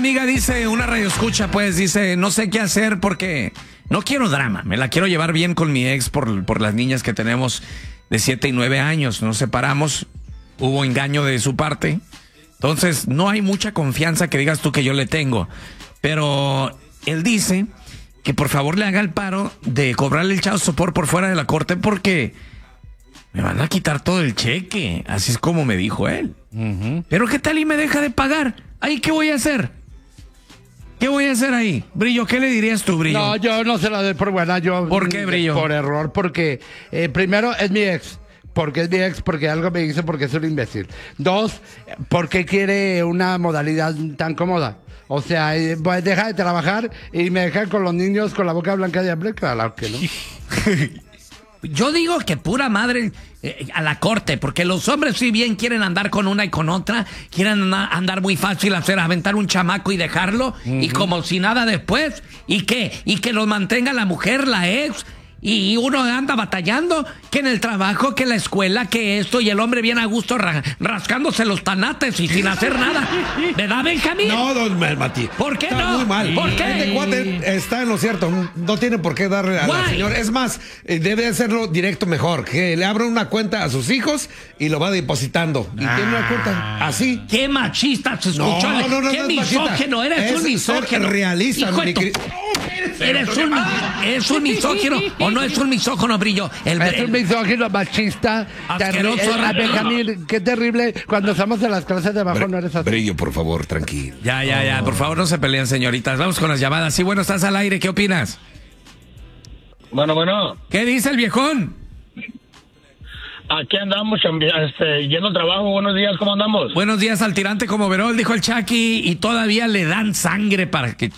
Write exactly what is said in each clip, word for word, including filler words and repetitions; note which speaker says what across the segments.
Speaker 1: amiga dice, una radioescucha, pues, dice, no sé qué hacer porque no quiero drama. Me la quiero llevar bien con mi ex por, por las niñas que tenemos de siete y nueve años. Nos separamos, hubo engaño de su parte. Entonces, no hay mucha confianza que digas tú que yo le tengo. Pero él dice que por favor le haga el paro de cobrarle el child support por fuera de la corte porque me van a quitar todo el cheque. Así es como me dijo él. Uh-huh. Pero ¿qué tal y me deja de pagar? ¿Ahí qué voy a hacer? ¿Qué voy a hacer ahí? Brillo, ¿qué le dirías tú, Brillo?
Speaker 2: No, yo no se la doy por buena. Yo,
Speaker 1: ¿Por qué, Brillo?
Speaker 2: Por error, porque eh, primero es mi ex. Porque es mi ex, porque algo me hizo, porque es un imbécil. Dos, porque quiere una modalidad tan cómoda. O sea, pues deja de trabajar y me deja con los niños con la boca blanca de hambre, claro que no.
Speaker 1: Yo digo que pura madre eh, a la corte, porque los hombres si bien quieren andar con una y con otra, quieren andar muy fácil, hacer aventar un chamaco y dejarlo, uh-huh. y como si nada después, ¿y qué? Y que los mantenga la mujer, la ex, y uno anda batallando, que en el trabajo, que en la escuela, que esto, y el hombre viene a gusto ra rascándose los tanates y sin hacer nada. ¿Verdad, Benjamín?
Speaker 3: No, don Mati.
Speaker 1: ¿Por qué
Speaker 3: está
Speaker 1: no?
Speaker 3: Muy mal.
Speaker 1: ¿Por qué?
Speaker 3: Este cuate está en lo cierto. No tiene por qué darle a la señora. Es más, debe hacerlo directo mejor. Que le abra una cuenta a sus hijos y lo va depositando. Y ah. tiene una cuenta así.
Speaker 1: ¡Qué machista se escuchó!
Speaker 3: No, no, no,
Speaker 1: ¡Qué
Speaker 3: no
Speaker 1: misógino! Eres
Speaker 3: es
Speaker 1: un misógino.
Speaker 3: Realista,
Speaker 1: mi Eres un, eres un misógino o no es un misógino, Brillo.
Speaker 2: El, es un misógino machista.
Speaker 1: Asqueroso.
Speaker 2: Eh, Benjamín, qué terrible. Cuando estamos en las clases de abajo Br no eres así.
Speaker 3: Brillo, por favor, tranquilo.
Speaker 1: Ya, ya, ya. Por favor, no se peleen, señoritas. Vamos con las llamadas. Sí, bueno, estás al aire. ¿Qué opinas?
Speaker 4: Bueno, bueno.
Speaker 1: ¿Qué dice el viejón?
Speaker 4: Aquí andamos, este, yendo al trabajo. Buenos días, ¿cómo andamos?
Speaker 1: Buenos días al tirante como Verol, dijo el Chucky, y todavía le dan sangre para que...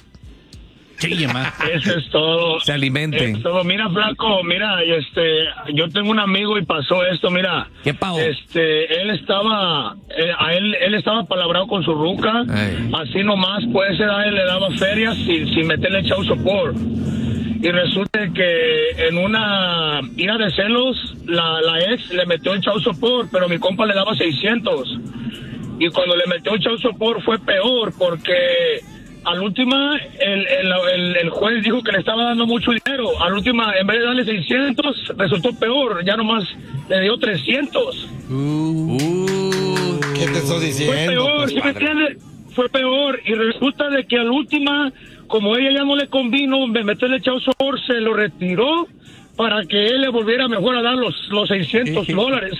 Speaker 4: Eso es todo.
Speaker 1: Se alimente.
Speaker 4: Es todo. Mira, flaco, mira, este, yo tengo un amigo y pasó esto, mira.
Speaker 1: ¿Qué pasó?
Speaker 4: Este, él estaba, eh, a él, él estaba palabrado con su ruca. Ay. Así nomás, pues, a él le daba ferias sin, sin meterle child support. Y resulta que en una ira de celos, la, la ex le metió el child support, pero mi compa le daba seiscientos. Y cuando le metió el child support fue peor, porque al última, el, el, el, el juez dijo que le estaba dando mucho dinero. Al última, en vez de darle seiscientos, resultó peor. Ya nomás le dio trescientos.
Speaker 3: Uh, uh, ¿Qué te estoy diciendo?
Speaker 4: Fue peor,
Speaker 3: pues,
Speaker 4: ¿sí me entiendes? Fue peor. Y resulta de que al última, como ella ya no le convino meterle child support, se lo retiró para que él le volviera mejor a dar los, los seiscientos dólares.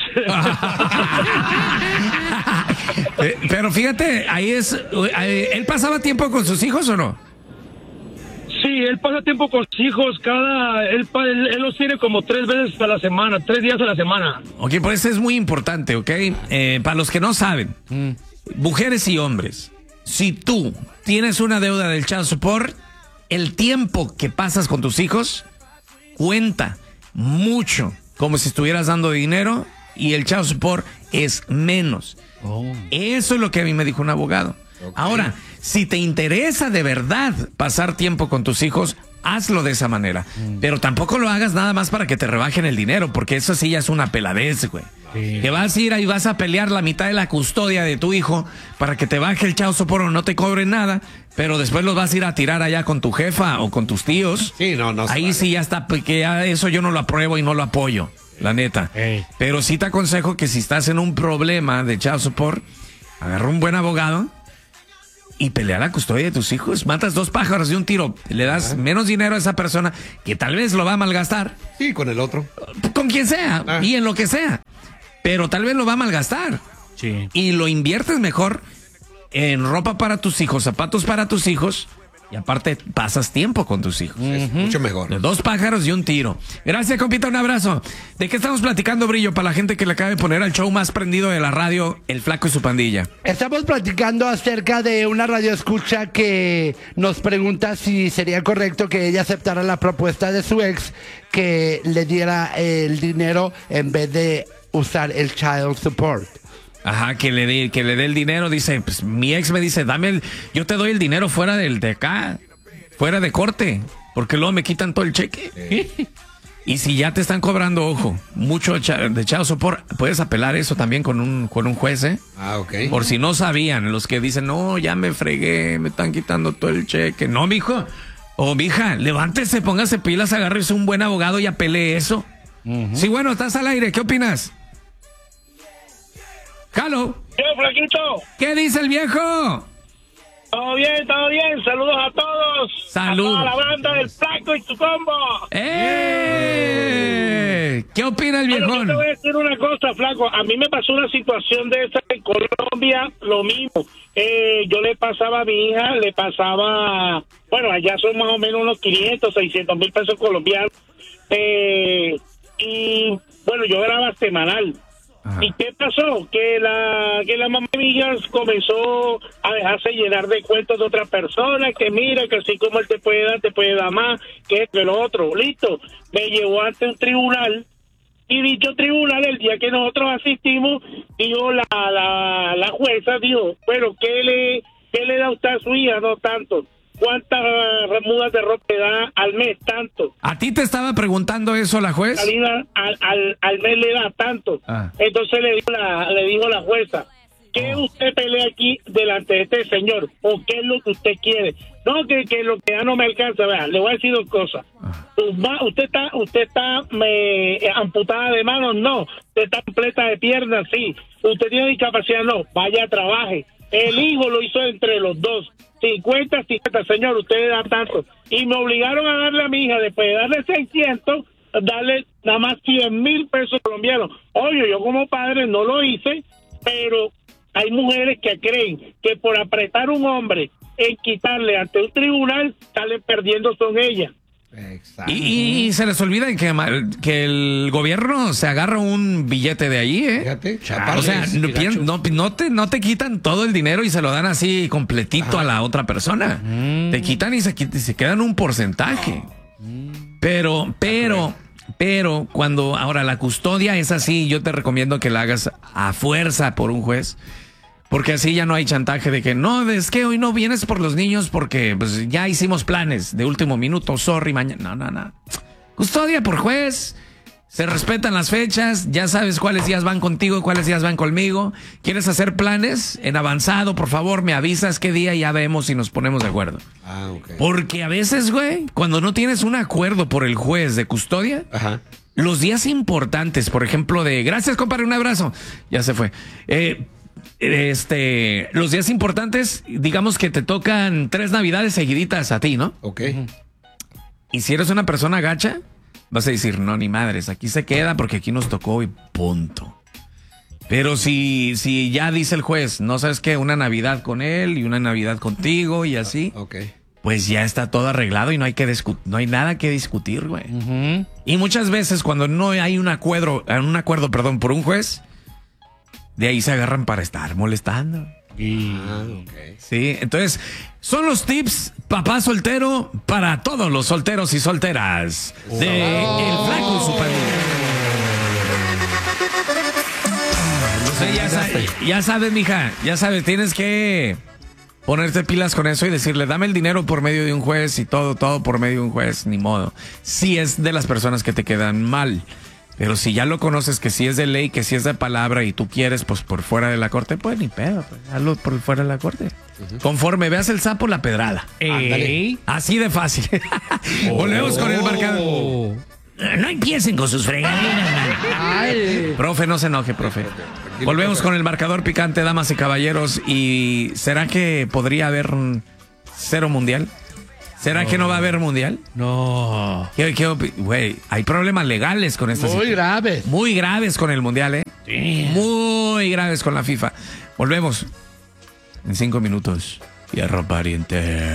Speaker 1: Pero fíjate, ahí es, ¿él pasaba tiempo con sus hijos o no?
Speaker 4: Sí, él pasa tiempo con sus hijos, cada, él, él, él los tiene como tres veces a la semana, tres días a la semana.
Speaker 1: Ok, pues eso es muy importante, ¿ok? Eh, para los que no saben, mm. mujeres y hombres, si tú tienes una deuda del child support, el tiempo que pasas con tus hijos cuenta mucho, como si estuvieras dando dinero, y el child support es menos. Oh. Eso es lo que a mí me dijo un abogado. Okay. Ahora, si te interesa de verdad pasar tiempo con tus hijos, hazlo de esa manera. Mm. Pero tampoco lo hagas nada más para que te rebajen el dinero, porque eso sí ya es una peladez, güey. Sí. Que vas a ir ahí, vas a pelear la mitad de la custodia de tu hijo para que te baje el child support o no te cobren nada, pero después los vas a ir a tirar allá con tu jefa o con tus tíos.
Speaker 3: Sí, no, no.
Speaker 1: Ahí vale. Sí ya está, porque ya eso yo no lo apruebo y no lo apoyo. La neta. Hey. Pero sí te aconsejo que si estás en un problema de child support, agarra un buen abogado y pelea la custodia de tus hijos. Matas dos pájaros de un tiro. Le das ah. menos dinero a esa persona que tal vez lo va a malgastar.
Speaker 3: Sí, con el otro.
Speaker 1: Con quien sea ah. y en lo que sea. Pero tal vez lo va a malgastar. Sí. Y lo inviertes mejor en ropa para tus hijos, zapatos para tus hijos. Y aparte, pasas tiempo con tus hijos.
Speaker 3: Es uh-huh. mucho mejor.
Speaker 1: De dos pájaros y un tiro. Gracias, compita, un abrazo. ¿De qué estamos platicando, Brillo, para la gente que le acaba de poner al show más prendido de la radio, El Flaco y su pandilla?
Speaker 2: Estamos platicando acerca de una radioescucha que nos pregunta si sería correcto que ella aceptara la propuesta de su ex, que le diera el dinero en vez de usar el child support.
Speaker 1: Ajá, que le dé que le dé el dinero. Dice, pues mi ex me dice, dame el, yo te doy el dinero fuera del de acá, fuera de corte, porque luego me quitan todo el cheque. Sí. Y si ya te están cobrando, ojo, mucho de child support, puedes apelar eso también con un, con un juez, ¿eh?
Speaker 3: Ah, ok.
Speaker 1: Por si no sabían, los que dicen, no, ya me fregué, me están quitando todo el cheque. No, mijo. O mija, levántese, póngase pilas, agárrese un buen abogado y apele eso. Uh-huh. Sí, bueno, estás al aire, ¿qué opinas? Hello.
Speaker 4: ¿Qué, flaquito?
Speaker 1: ¿Qué dice el viejo?
Speaker 4: Todo bien, todo bien. Saludos a todos.
Speaker 1: Saludos.
Speaker 4: A toda la banda del Flaco y su combo.
Speaker 1: ¡Eh! ¿Qué opina el viejón?
Speaker 4: Bueno, yo te voy a decir una cosa, Flaco. A mí me pasó una situación de esa en Colombia, lo mismo. Eh, yo le pasaba a mi hija, le pasaba... Bueno, allá son más o menos unos quinientos, seiscientos mil pesos colombianos. Eh, y, bueno, yo grababa semanal. Ajá. ¿Y qué pasó? Que la que la mamá mía comenzó a dejarse llenar de cuentos de otras personas, que mira, que así como él te puede dar, te puede dar más, que esto y lo otro. Listo, me llevó ante un tribunal, y dicho tribunal, el día que nosotros asistimos, dijo la, la, la jueza, dijo, bueno, ¿qué le, qué le da usted a su hija? No tanto. ¿Cuántas remudas de ropa le da al mes? Tanto.
Speaker 1: ¿A ti te estaba preguntando eso la juez?
Speaker 4: Al, al, al mes le da tanto. Ah. Entonces le dijo la, le dijo la jueza, ¿qué oh. usted pelea aquí delante de este señor? ¿O qué es lo que usted quiere? No, que, que lo que ya no me alcanza. Vea, le voy a decir dos cosas. Ah. Usted está usted está me, amputada de manos, no. Usted está completa de piernas, sí. Usted tiene discapacidad, no. Vaya, trabaje. El hijo lo hizo entre los dos. cincuenta, cincuenta, señor, ustedes dan tanto. Y me obligaron a darle a mi hija, después de darle seiscientos, darle nada más cien mil pesos colombianos. Oye, yo como padre no lo hice, pero hay mujeres que creen que por apretar un hombre en quitarle ante un tribunal, salen perdiendo son ellas.
Speaker 1: Exacto. Y, y se les olvida que, que el gobierno se agarra un billete de ahí, ¿eh? Fíjate, o sea, no, no, no, te, no te quitan todo el dinero y se lo dan así completito ah. a la otra persona. Mm. Te quitan y se, se quedan un porcentaje. Mm. Pero, pero, pero, cuando ahora la custodia es así, yo te recomiendo que la hagas a fuerza por un juez. Porque así ya no hay chantaje de que no, es que hoy no vienes por los niños porque pues ya hicimos planes de último minuto, sorry, mañana. No, no, no. Custodia por juez, se respetan las fechas, ya sabes cuáles días van contigo y cuáles días van conmigo. ¿Quieres hacer planes en avanzado? Por favor, me avisas qué día y ya vemos si nos ponemos de acuerdo. Ah, ok. Porque a veces, güey, cuando no tienes un acuerdo por el juez de custodia, ajá, los días importantes, por ejemplo, de gracias, compadre, un abrazo, ya se fue. Eh, Este, los días importantes, digamos que te tocan tres navidades seguiditas a ti, ¿no?
Speaker 3: Ok.
Speaker 1: Y si eres una persona gacha, vas a decir, no, ni madres, aquí se queda porque aquí nos tocó y punto. Pero si, si ya dice el juez, no sabes qué, una Navidad con él y una Navidad contigo y así,
Speaker 3: okay,
Speaker 1: pues ya está todo arreglado y no hay que discu- no hay nada que discutir, güey. Uh-huh. Y muchas veces cuando no hay un acuerdo, un acuerdo, perdón, por un juez, de ahí se agarran para estar molestando.
Speaker 3: Y... Ah, okay.
Speaker 1: Sí, entonces, son los tips, papá soltero, para todos los solteros y solteras oh. de El Flaco y su familia. No sé, ya, sa- ya sabes, mija, ya sabes, tienes que ponerte pilas con eso y decirle, dame el dinero por medio de un juez y todo, todo por medio de un juez, ni modo. Si es de las personas que te quedan mal. Pero si ya lo conoces, que si es de ley, que si es de palabra y tú quieres, pues por fuera de la corte, pues ni pedo, pues hazlo por fuera de la corte. Uh-huh. Conforme veas el sapo, la pedrada.
Speaker 3: Ey.
Speaker 1: Así de fácil. Oh. Volvemos con el marcador. No empiecen con sus fregadinas, man. Profe, no se enoje, profe. Volvemos con el marcador picante, damas y caballeros. ¿Y será que podría haber cero mundial? ¿Será no. que no va a haber mundial?
Speaker 2: No.
Speaker 1: ¿Qué, qué opi- Güey, hay problemas legales con esta
Speaker 2: Muy situación. graves.
Speaker 1: Muy graves con el mundial, ¿eh?
Speaker 2: Sí.
Speaker 1: Muy graves con la FIFA. Volvemos en cinco minutos. Hierro pariente.